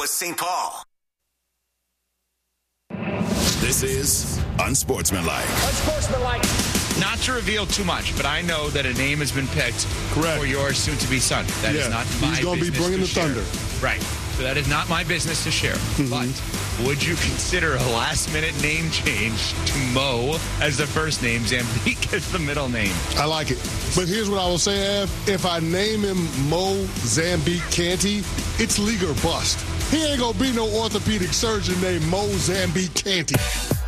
Minneapolis, St. Paul. This is Unsportsmanlike. Unsportsmanlike. Not to reveal too much, but I know that a name has been picked for your soon-to-be son. That is not my business. He's going to be bringing the thunder. Right. So that is not my business to share. But would you consider a last-minute name change to Mo as the first name, Zambique as the middle name? I like it. But here's what I will say, Av. If I name him Mo Zambique Canty, it's league or bust. He ain't going to be no orthopedic surgeon named Mo Zambique Canty.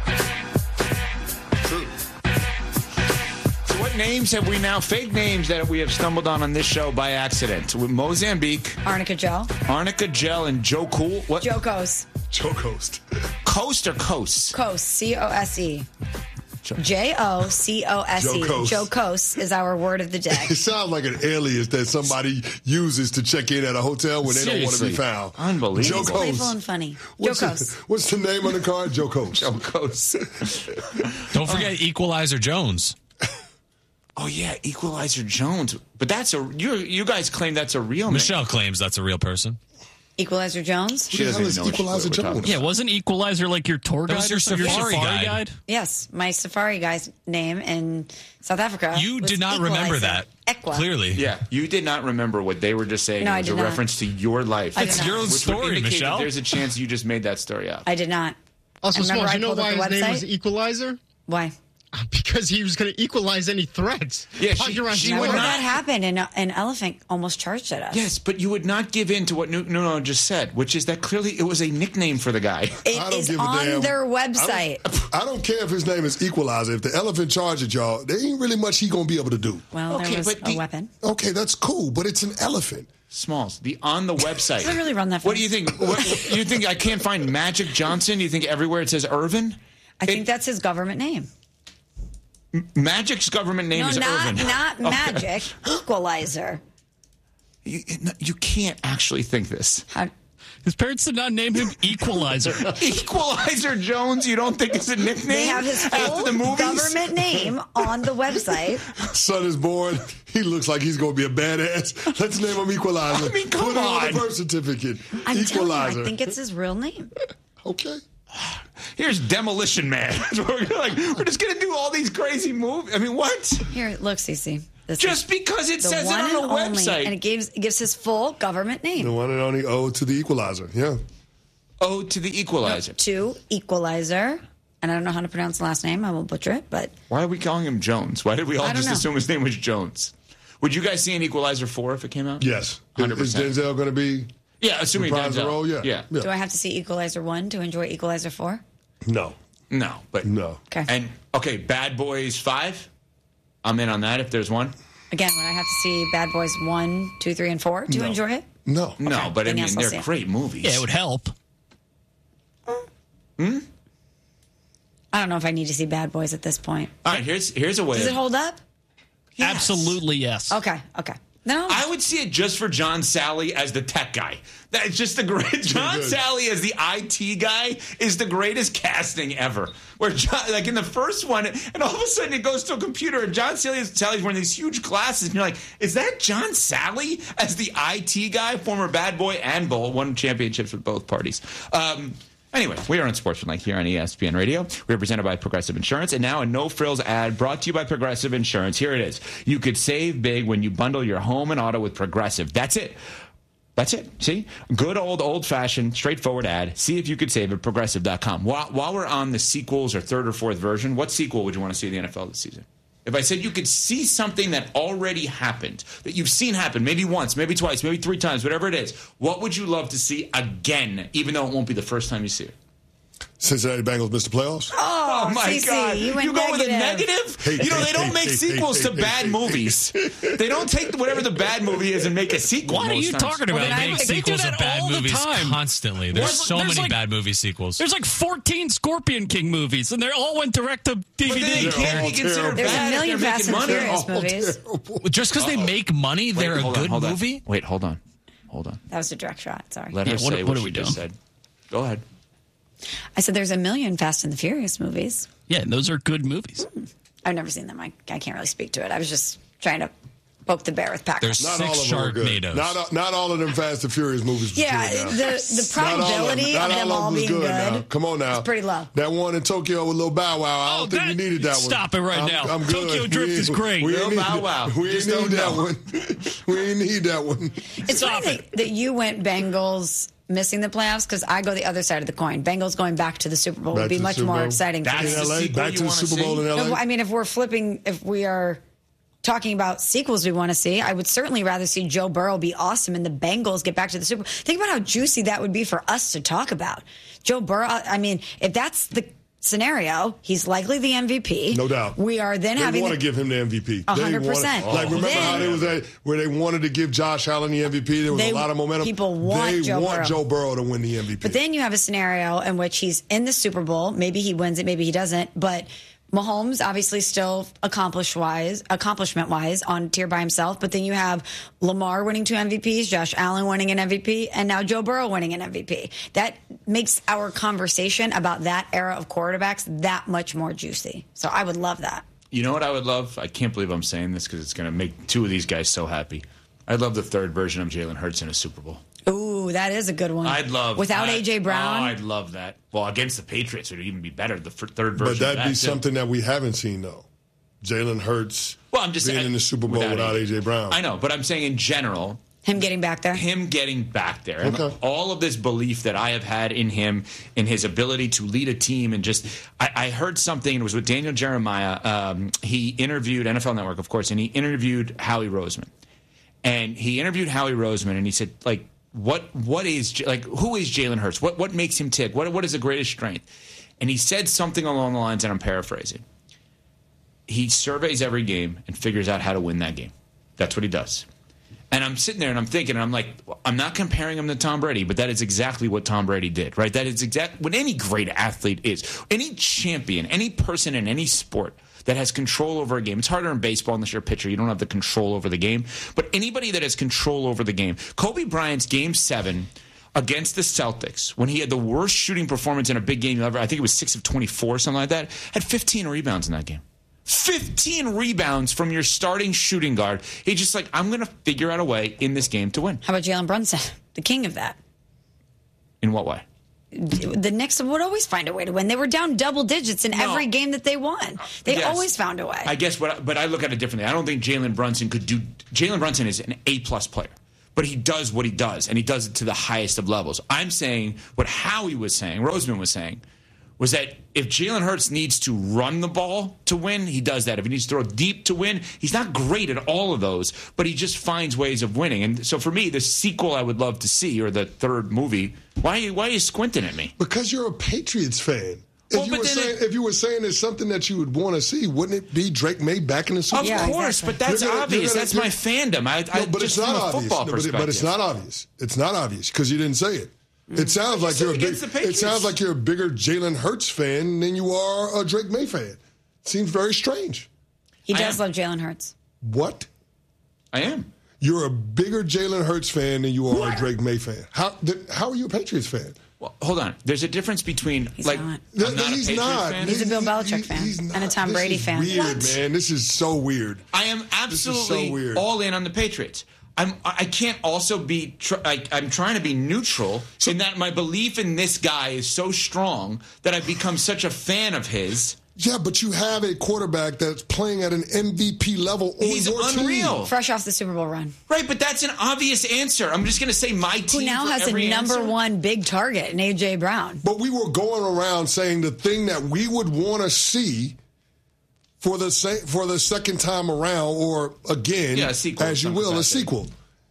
Names have we now, fake names that we have stumbled on this show by accident? With Mozambique, Arnica Gel, and Joe Cool. What? Joe Coast. Joe Coast. Coast or Coast? Coast, C-O-S-E. J-O-C-O-S-E. Joe Coast. Joe Coast is our word of the day. It sounds like an alias that somebody uses to check in at a hotel when they don't want to be found. Unbelievable. Joe Playful Coast. and funny. What's Joe Coast. What's the name on the card? Joe Coast. Joe Coast. Don't forget Equalizer Jones. Oh, yeah, Equalizer Jones. But that's you guys claim that's a real name. Michelle claims that's a real person. Equalizer Jones? She doesn't even know Equalizer Jones. Yeah, wasn't Equalizer like your tour guide? Your safari guide? Yes, my safari guy's name in South Africa. You did not remember that. Equa. Clearly. Yeah, you did not remember what they were just saying. No, it I was did a not. reference to your life. It's your own story, Michelle. There's a chance you just made that story up. I did not. Also, Smalls, you know why his name was Equalizer? Why? Because he was going to equalize any threats. Yeah, she would not. That happened, and an elephant almost charged at us. Yes, but you would not give in to what Nuno just said, which is that clearly it was a nickname for the guy. It is on their website. I don't care if his name is Equalizer. If the elephant charges y'all, there ain't really much he going to be able to do. Well, there was a weapon. Okay, that's cool, but it's an elephant. Smalls, on the website. Does it really run that fast? What do you think? You think I can't find Magic Johnson? You think everywhere it says Irvin? I think that's his government name. Magic's government name is Irvin. Not Magic. Equalizer. You can't actually think this. His parents did not name him Equalizer. Equalizer Jones, you don't think it's a nickname? They have his full government name on the website. Son is born. He looks like he's going to be a badass. Let's name him Equalizer. I mean, come Put on. it on the birth certificate. I'm Equalizer. telling you, I think it's his real name. Okay. Here's Demolition Man. We're just going to do all these crazy moves. I mean, what? Here, look, Cece. Just because it says it on the website. And it gives his full government name. The one and only O to the Equalizer, yeah. O to the Equalizer. To Equalizer. And I don't know how to pronounce the last name. I will butcher it, but... Why are we calling him Jones? Why did we all just assume his name was Jones? Would you guys see an Equalizer 4 if it came out? Yes. 100%. Is Denzel going to be... Yeah, assuming the Denzel. role? Yeah. Do I have to see Equalizer 1 to enjoy Equalizer 4? No. No, but... No. Okay. And, Bad Boys 5? I'm in on that if there's one. Again, would I have to see Bad Boys 1, 2, 3, and 4 to enjoy it? No. No, but I then mean, yes, I'll see they're it. great movies. Yeah, it would help. I don't know if I need to see Bad Boys at this point. All right, here's a way. Does it hold up? Yes. Absolutely, yes. Okay. No. I would see it just for John Sally as the tech guy. That's just the great. John Sally as the IT guy is the greatest casting ever. Where John, like in the first one, and all of a sudden it goes to a computer, and John Sally's wearing these huge glasses, and you're like, is that John Sally as the IT guy, former Bad Boy and Bull, won championships with both parties. Anyway, we are on Sportsmanlike here on ESPN Radio. We are presented by Progressive Insurance. And now a no-frills ad brought to you by Progressive Insurance. Here it is. You could save big when you bundle your home and auto with Progressive. That's it. That's it. See? Good old-fashioned, straightforward ad. See if you could save at Progressive.com. While we're on the sequels or third or fourth version, what sequel would you want to see in the NFL this season? If I said you could see something that already happened, that you've seen happen maybe once, maybe twice, maybe 3 times, whatever it is, what would you love to see again, even though it won't be the first time you see it? Cincinnati Bengals missed the playoffs? Oh, my CC, God. You go with a negative? They don't make sequels to bad movies. They don't take whatever the bad movie is and make a sequel. What are you talking about? They make sequels of bad movies constantly. There's many bad movie sequels. There's like 14 Scorpion King movies, and they all went direct to DVD. But they can't be considered There's bad. a million Fast and Furious movies. Just because they make money, they're a good movie? Wait, hold on. That was a direct shot. Sorry. Let her say what she just said. Go ahead. I said there's a million Fast and the Furious movies. Yeah, those are good movies. I've never seen them. I can't really speak to it. I was just trying to poke the bear with Packers. There's Not 6 all of them are good. Sharknadoes. Not all of them Fast and Furious movies was Yeah, good now. the probability of them all being good now. Come on now. is pretty low. That one in Tokyo with Lil Bow Wow, I don't think we needed that one. Stop it right now. I'm good. Tokyo Drift is great. Lil Bow Wow. We ain't need that one. We ain't need that one. It's funny that you went Bengals missing the playoffs because I go the other side of the coin. Bengals going back to the Super Bowl would be much more exciting. That's in the LA, sequel back you to the wanna Super Bowl see? in LA. No, I mean, if we are talking about sequels we want to see, I would certainly rather see Joe Burrow be awesome and the Bengals get back to the Super Bowl. Think about how juicy that would be for us to talk about. Joe Burrow, I mean, if that's the scenario, he's likely the MVP. No doubt. We are then having. They want to give him the MVP. 100%. Like, remember how they was where they wanted to give Josh Allen the MVP? There was a lot of momentum. People want Joe Burrow to win the MVP. But then you have a scenario in which he's in the Super Bowl. Maybe he wins it, maybe he doesn't. But Mahomes obviously still accomplishment-wise on tier by himself. But then you have Lamar winning 2 MVPs, Josh Allen winning an MVP, and now Joe Burrow winning an MVP. That makes our conversation about that era of quarterbacks that much more juicy. So I would love that. You know what I would love? I can't believe I'm saying this because it's going to make 2 of these guys so happy. I'd love the 3rd version of Jalen Hurts in a Super Bowl. Ooh, that is a good one. I'd love without that. A.J. Brown. Oh, I'd love that. Well, against the Patriots, it would even be better. The 3rd version. But that'd of that be something that we haven't seen though. Jalen Hurts. Well, I'm just being in the Super Bowl without A.J. Brown. I know, but I'm saying in general. Him getting back there? And all of this belief that I have had in him, in his ability to lead a team, and just, I heard something, it was with Daniel Jeremiah. He interviewed, NFL Network, of course, and he interviewed Howie Roseman. And he interviewed Howie Roseman, and he said, like, who is Jalen Hurts? What makes him tick? What is the greatest strength? And he said something along the lines, and I'm paraphrasing. He surveys every game and figures out how to win that game. That's what he does. And I'm sitting there and I'm thinking, and I'm like, I'm not comparing him to Tom Brady, but that is exactly what Tom Brady did, right? That is exactly what any great athlete is. Any champion, any person in any sport that has control over a game. It's harder in baseball unless you're a pitcher. You don't have the control over the game. But anybody that has control over the game. Kobe Bryant's Game 7 against the Celtics, when he had the worst shooting performance in a big game ever, I think it was 6 of 24, something like that, had 15 rebounds in that game. 15 rebounds from your starting shooting guard. He's just like, I'm going to figure out a way in this game to win. How about Jalen Brunson, the king of that? In what way? The Knicks would always find a way to win. They were down double digits in every game that they won. They always found a way. I guess, but I look at it differently. I don't think Jalen Brunson could do. Jalen Brunson is an A-plus player, but he does what he does, and he does it to the highest of levels. I'm saying what Howie was saying, Roseman was saying, was that if Jalen Hurts needs to run the ball to win, he does that. If he needs to throw deep to win, he's not great at all of those, but he just finds ways of winning. And so for me, the sequel I would love to see, or the 3rd movie, why are you squinting at me? Because you're a Patriots fan. If you were saying there's something that you would want to see, wouldn't it be Drake May back in the Super Bowl? Of course, exactly. But that's obvious. That's my fandom. But it's not obvious. But it's not obvious. It's not obvious because you didn't say it. It sounds like you're a bigger Jalen Hurts fan than you are a Drake May fan. Seems very strange. He does love Jalen Hurts. What? I am. You're a bigger Jalen Hurts fan than you are a Drake May fan. How are you a Patriots fan? Well, hold on. There's a difference between he's not. I'm not a Patriots fan. He's a Bill Belichick fan and a Tom Brady fan. Weird, man. This is so weird. I am absolutely all in on the Patriots. I can't also be. I'm trying to be neutral in that my belief in this guy is so strong that I've become such a fan of his. Yeah, but you have a quarterback that's playing at an MVP level on He's your unreal. team. Fresh off the Super Bowl run. Right, but that's an obvious answer. I'm just going to say my team. Who now has a number 1 big target in A.J. Brown. But we were going around saying the thing that we would want to see for the second time around, or again, a sequel, as you will, a sequel.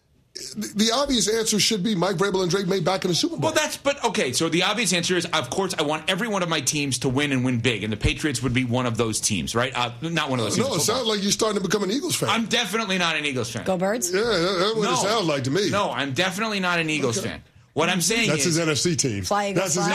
The obvious answer should be Mike Vrabel and Drake May back in the Super Bowl. But okay, so the obvious answer is, of course, I want every one of my teams to win and win big, and the Patriots would be one of those teams, right? Not one of those teams. No, it sounds like you're starting to become an Eagles fan. I'm definitely not an Eagles fan. Go Birds? Yeah, that's what it sounds like to me. No, I'm definitely not an Eagles fan. What I'm saying that's is... That's his NFC team. Fly Eagles That's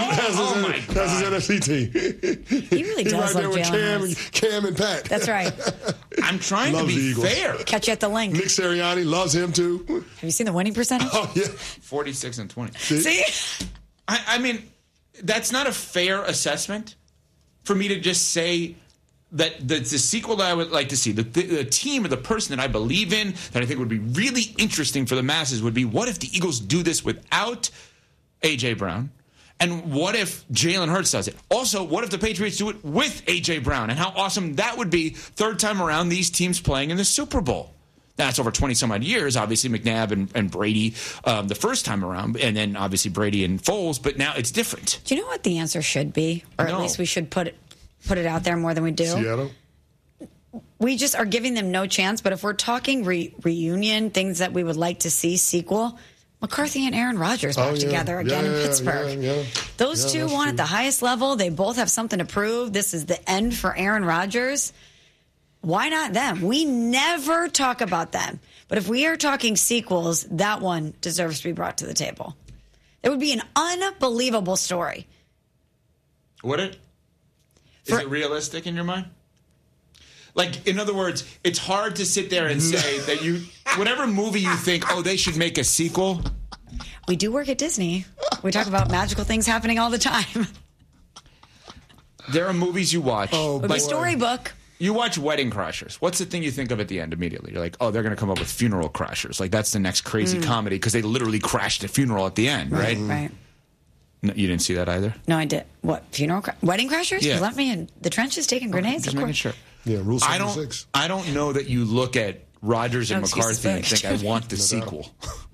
his NFC team. He really does right love there with Cam and Pat. That's right. I'm trying to be fair. Catch you at the link. Nick Sirianni loves him, too. Have you seen the winning percentage? Oh, yeah. 46 and 20. See? I mean, that's not a fair assessment for me to just say that the sequel that I would like to see, the team or the person that I believe in, that I think would be really interesting for the masses, would be, what if the Eagles do this without A.J. Brown? And what if Jalen Hurts does it? Also, what if the Patriots do it with A.J. Brown? And how awesome that would be, third time around, these teams playing in the Super Bowl. That's over 20-some-odd years, obviously, McNabb and Brady the first time around, and then obviously Brady and Foles, but now it's different. Do you know what the answer should be? Or at least we should put it out there more than we do? Seattle? We just are giving them no chance, but if we're talking reunion, things that we would like to see, sequel, McCarthy and Aaron Rodgers back together again in Pittsburgh. Those two won at the highest level. They both have something to prove. This is the end for Aaron Rodgers. Why not them? We never talk about them. But if we are talking sequels, that one deserves to be brought to the table. It would be an unbelievable story. Would it? Is it realistic in your mind? Like, in other words, it's hard to sit there and say that whatever movie you think, they should make a sequel. We do work at Disney. We talk about magical things happening all the time. There are movies you watch. Like Storybook. You watch Wedding Crashers. What's the thing you think of at the end immediately? You're like, they're going to come up with Funeral Crashers. Like, that's the next crazy comedy because they literally crashed a funeral at the end, right? Right. No, you didn't see that either? No, I did. What? Wedding Crashers? Yeah. You left me in the trenches taking grenades? Just making sure. Yeah, Rule 76. I don't know that you look at Rodgers and McCarthy and think, I want the sequel.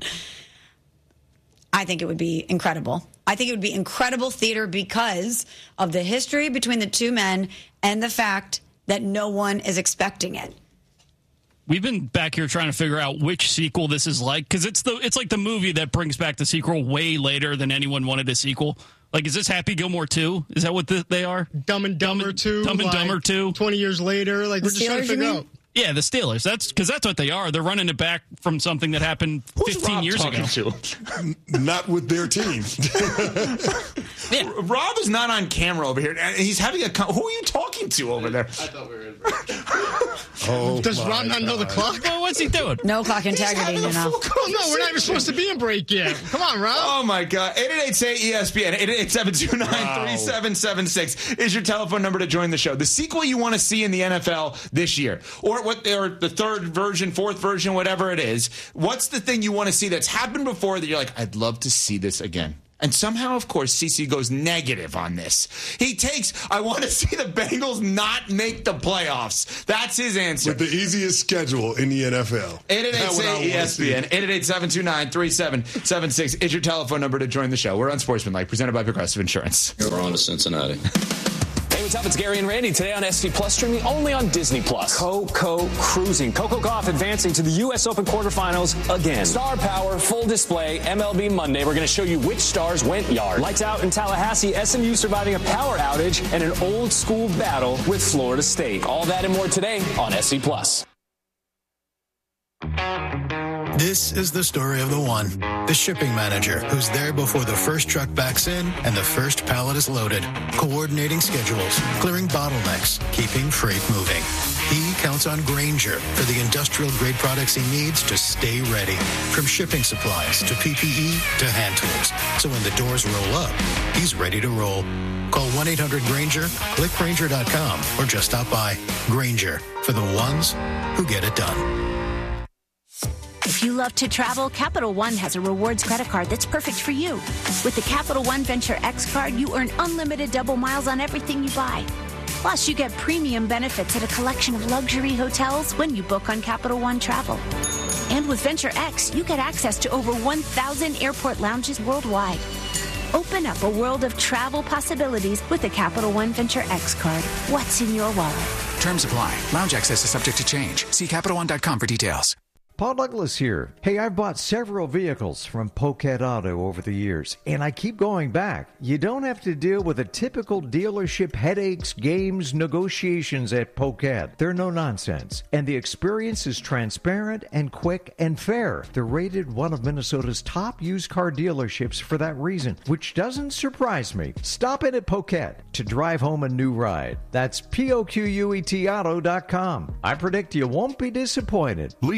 I think it would be incredible. I think it would be incredible theater because of the history between the two men and the fact that no one is expecting it. We've been back here trying to figure out which sequel this is like, because it's like the movie that brings back the sequel way later than anyone wanted a sequel. Like, is this Happy Gilmore 2? Is that what they are? Dumb and Dumber 2. Dumb and Dumber 2. 20 years later. Like, we're just trying to figure out. Yeah, the Steelers. That's what they are. They're running it back from something that happened 15 years ago. Not with their team. Yeah. Rob is not on camera over here. He's having who are you talking to over there? I thought we were in break. Does Rob not know the clock? Well, what's he doing? No clock integrity, you know. Oh, no, we're not even supposed to be in break yet. Come on, Rob. Oh, my God. 888-SAY-ESPN. 888-729-3776 is your telephone number to join the show. The sequel you want to see in the NFL this year. Or the third version, fourth version, whatever it is. What's the thing you want to see that's happened before that you're like, I'd love to see this again? And somehow, of course, CC goes negative on this. I want to see the Bengals not make the playoffs. That's his answer. With the easiest schedule in the NFL. 888-ESPN. 888-729-3776 is your telephone number to join the show. We're on Sportsmanlike, presented by Progressive Insurance. We're on to Cincinnati. Hey, what's up? It's Gary and Randy. Today on SC Plus, streaming only on Disney Plus. Coco Cruising. Coco Gauff advancing to the U.S. Open quarterfinals again. Star Power, full display, MLB Monday. We're going to show you which stars went yard. Lights out in Tallahassee, SMU surviving a power outage and an old school battle with Florida State. All that and more today on SC Plus. This is the story of the one, the shipping manager, who's there before the first truck backs in and the first pallet is loaded, coordinating schedules, clearing bottlenecks, keeping freight moving. He counts on Grainger for the industrial-grade products he needs to stay ready, from shipping supplies to PPE to hand tools. So when the doors roll up, he's ready to roll. Call 1-800-GRAINGER, click Grainger.com, or just stop by. Grainger, for the ones who get it done. If you love to travel, Capital One has a rewards credit card that's perfect for you. With the Capital One Venture X card, you earn unlimited double miles on everything you buy. Plus, you get premium benefits at a collection of luxury hotels when you book on Capital One Travel. And with Venture X, you get access to over 1,000 airport lounges worldwide. Open up a world of travel possibilities with the Capital One Venture X card. What's in your wallet? Terms apply. Lounge access is subject to change. See CapitalOne.com for details. Paul Douglas here. Hey, I've bought several vehicles from Poquet Auto over the years, and I keep going back. You don't have to deal with the typical dealership headaches, games, negotiations at Poquet. They're no nonsense, and the experience is transparent and quick and fair. They're rated one of Minnesota's top used car dealerships for that reason, which doesn't surprise me. Stop in at Poquet to drive home a new ride. That's POQUET auto.com. I predict you won't be disappointed. Leon was a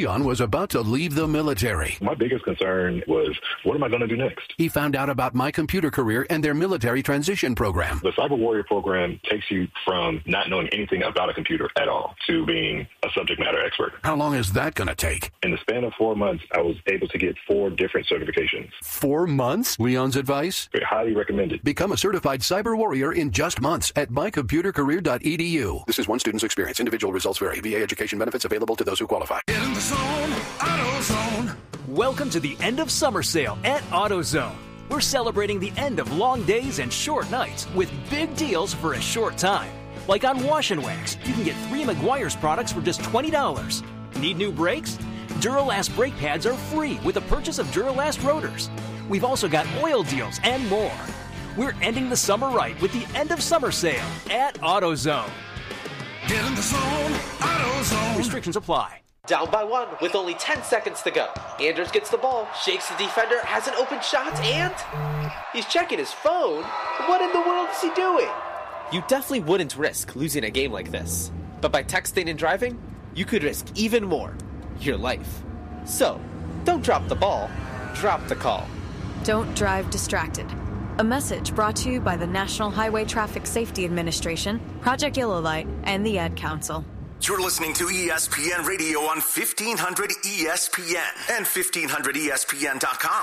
about to leave the military. My biggest concern was, what am I going to do next? He found out about My Computer Career and their military transition program. The Cyber Warrior program takes you from not knowing anything about a computer at all to being a subject matter expert. How long is that going to take? In the span of 4 months, I was able to get 4 different certifications. 4 months? Leon's advice? Highly recommended. Become a certified cyber warrior in just months at mycomputercareer.edu. This is one student's experience. Individual results vary. VA education benefits available to those who qualify. Get in the zone, AutoZone. Welcome to the end of summer sale at AutoZone. We're celebrating the end of long days and short nights with big deals for a short time. Like on Wash and Wax, you can get 3 Meguiar's products for just $20. Need new brakes? Duralast brake pads are free with the purchase of Duralast rotors. We've also got oil deals and more. We're ending the summer right with the end of summer sale at AutoZone. Get in the zone, AutoZone. Restrictions apply. Down by 1 with only 10 seconds to go. Anders gets the ball, shakes the defender, has an open shot, and he's checking his phone. What in the world is he doing? You definitely wouldn't risk losing a game like this. But by texting and driving, you could risk even more. Your life. So, don't drop the ball, drop the call. Don't drive distracted. A message brought to you by the National Highway Traffic Safety Administration, Project Yellow Light, and the Ad Council. You're listening to ESPN Radio on 1500 ESPN and 1500ESPN.com.